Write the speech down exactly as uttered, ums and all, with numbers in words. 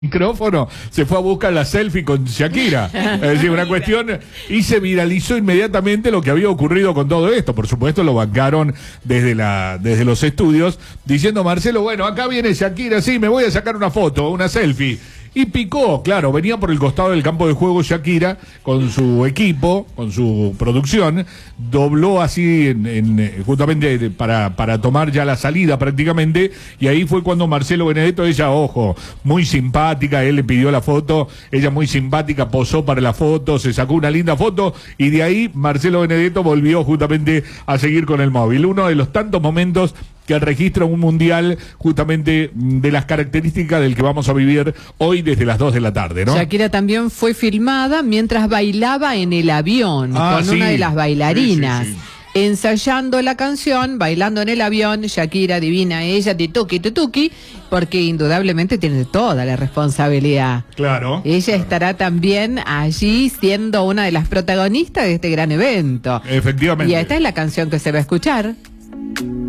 micrófono, se fue a buscar la selfie con Shakira. Es decir, una cuestión, y se viralizó inmediatamente lo que había ocurrido con todo esto. Por supuesto, lo bancaron desde la, desde los estudios, diciendo Marcelo, bueno, acá viene Shakira, sí, me voy a sacar una foto, una selfie. Y picó, claro, venía por el costado del campo de juego Shakira con su equipo, con su producción, dobló así en, en, justamente para, para tomar ya la salida prácticamente, y ahí fue cuando Marcelo Benedetto, ella, ojo, muy simpática, él le pidió la foto, ella muy simpática, posó para la foto, se sacó una linda foto, y de ahí Marcelo Benedetto volvió justamente a seguir con el móvil. Uno de los tantos momentos que registra un mundial justamente de las características del que vamos a vivir hoy desde las dos de la tarde, ¿no? Shakira también fue filmada mientras bailaba en el avión ah, con sí. una de las bailarinas. Sí, sí, sí. Ensayando la canción, bailando en el avión, Shakira divina, ella tituki tutuki, porque indudablemente tiene toda la responsabilidad. Claro. Ella claro. estará también allí siendo una de las protagonistas de este gran evento. Efectivamente. Y esta es la canción que se va a escuchar.